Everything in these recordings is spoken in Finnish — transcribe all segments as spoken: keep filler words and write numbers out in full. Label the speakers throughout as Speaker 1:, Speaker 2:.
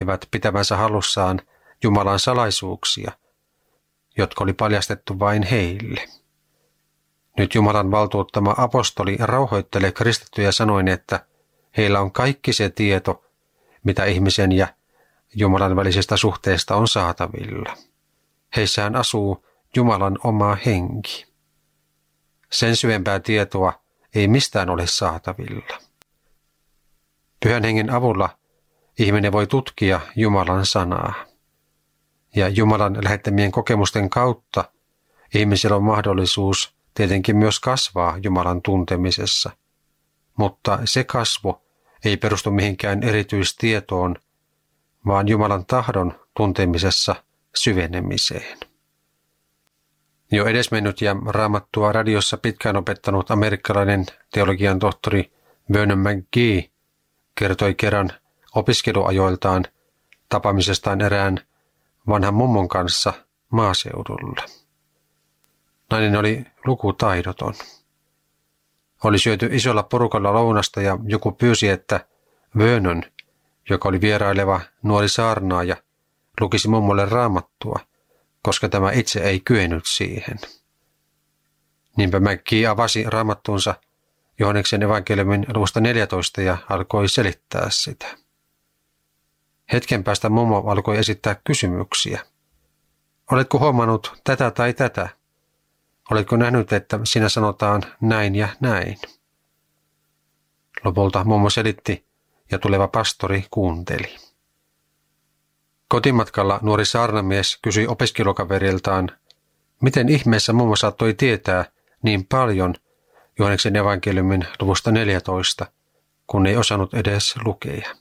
Speaker 1: väittivät pitävänsä hallussaan Jumalan salaisuuksia, jotka oli paljastettu vain heille. Nyt Jumalan valtuuttama apostoli rauhoittelee kristittyjä sanoen, että heillä on kaikki se tieto, mitä ihmisen ja Jumalan välisestä suhteesta on saatavilla. Heissähän asuu Jumalan oma henki. Sen syvempää tietoa ei mistään ole saatavilla. Pyhän hengen avulla ihminen voi tutkia Jumalan sanaa. Ja Jumalan lähettämien kokemusten kautta ihmisellä on mahdollisuus tietenkin myös kasvaa Jumalan tuntemisessa. Mutta se kasvu ei perustu mihinkään erityistietoon, vaan Jumalan tahdon tuntemisessa syvenemiseen. Jo edesmennyt ja Raamattua radiossa pitkään opettanut amerikkalainen teologian tohtori Vernon McGee kertoi kerran opiskeluajoiltaan tapaamisestaan erään vanhan mummon kanssa maaseudulla. Nainen oli lukutaidoton. Oli syöty isolla porukalla lounasta ja joku pyysi, että Vernon, joka oli vieraileva nuori saarnaaja, lukisi mummolle Raamattua, koska tämä itse ei kyennyt siihen. Niinpä McGee avasi Raamattunsa Johanneksen evankeliumin luvusta neljätoista ja alkoi selittää sitä. Hetken päästä mummo alkoi esittää kysymyksiä. Oletko huomannut tätä tai tätä? Oletko nähnyt, että siinä sanotaan näin ja näin? Lopulta mummo selitti ja tuleva pastori kuunteli. Kotimatkalla nuori saarnamies kysyi opiskelukaveriltaan, miten ihmeessä mummo saattoi tietää niin paljon Johanneksen evankeliumin luvusta neljätoista, kun ei osannut edes lukea.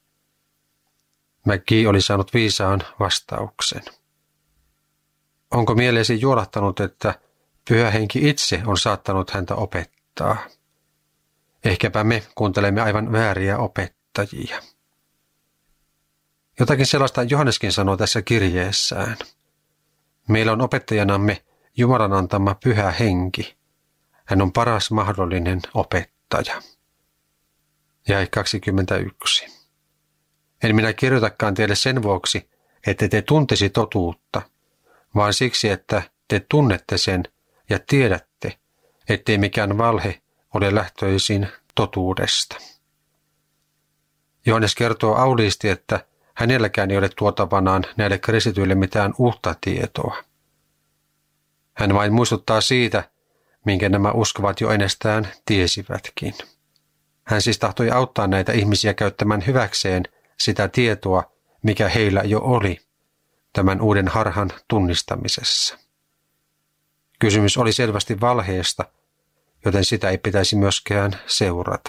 Speaker 1: McGee oli saanut viisaan vastauksen. Onko mieleesi juolahtanut, että Pyhä Henki itse on saattanut häntä opettaa? Ehkäpä me kuuntelemme aivan vääriä opettajia. Jotakin sellaista Johanneskin sanoo tässä kirjeessään. Meillä on opettajanamme Jumalan antama Pyhä Henki. Hän on paras mahdollinen opettaja. Jae kaksikymmentäyksi. En minä kirjoitakaan teille sen vuoksi, että te tuntisi totuutta, vaan siksi, että te tunnette sen ja tiedätte, ettei mikään valhe ole lähtöisin totuudesta. Johannes kertoo auliisti, että hänelläkään ei ole tuotavanaan näille kristityille mitään uutta tietoa. Hän vain muistuttaa siitä, minkä nämä uskovat jo ennestään tiesivätkin. Hän siis tahtoi auttaa näitä ihmisiä käyttämään hyväkseen sitä tietoa, mikä heillä jo oli tämän uuden harhan tunnistamisessa. Kysymys oli selvästi valheesta, joten sitä ei pitäisi myöskään seurata.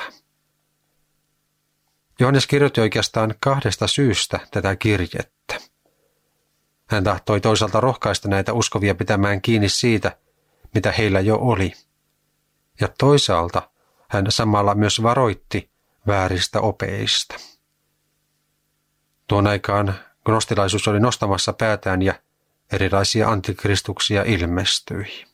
Speaker 1: Johannes kirjoitti oikeastaan kahdesta syystä tätä kirjettä. Hän tahtoi toisaalta rohkaista näitä uskovia pitämään kiinni siitä, mitä heillä jo oli. Ja toisaalta hän samalla myös varoitti vääristä opeista. Tuon aikaan gnostilaisuus oli nostamassa päätään ja erilaisia antikristuksia ilmestyi.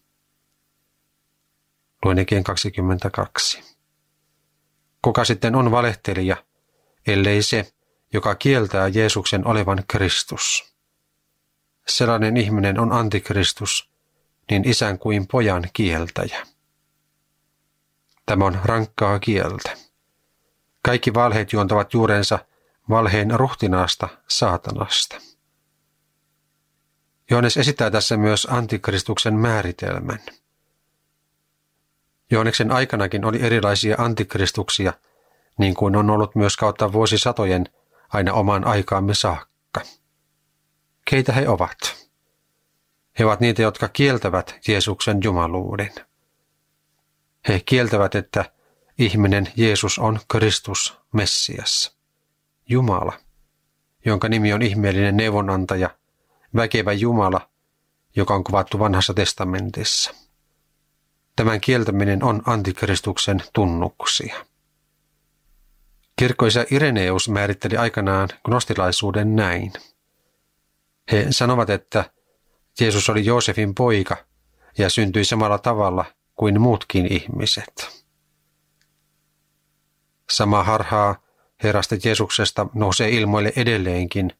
Speaker 1: Luen ikään kaksikymmentäkaksi. Kuka sitten on valehtelija, ellei se, joka kieltää Jeesuksen olevan Kristus? Sellainen ihminen on antikristus, niin isän kuin pojan kieltäjä. Tämä on rankkaa kieltä. Kaikki valheet juontavat juurensa valheen ruhtinaasta, saatanasta. Johannes esittää tässä myös antikristuksen määritelmän. Johanneksen aikanakin oli erilaisia antikristuksia, niin kuin on ollut myös kautta vuosisatojen aina omaan aikaamme saakka. Keitä he ovat? He ovat niitä, jotka kieltävät Jeesuksen jumaluuden. He kieltävät, että ihminen Jeesus on Kristus, Messias, Jumala, jonka nimi on ihmeellinen neuvonantaja, väkevä Jumala, joka on kuvattu vanhassa testamentissa. Tämän kieltäminen on antikristuksen tunnuksia. Kirkkoisä Ireneus määritteli aikanaan gnostilaisuuden näin. He sanovat, että Jeesus oli Joosefin poika ja syntyi samalla tavalla kuin muutkin ihmiset. Sama harhaa Herrasta Jeesuksesta nousee ilmoille edelleenkin